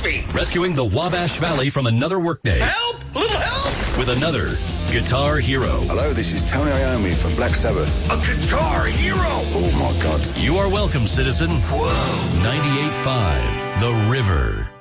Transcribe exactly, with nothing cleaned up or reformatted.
coffee. Rescuing the Wabash Valley from another workday. Help! A little help! With another Guitar Hero. Hello, this is Tony Iommi from Black Sabbath. A guitar hero! Oh, my God. You are welcome, citizen. Whoa! ninety-eight point five The River.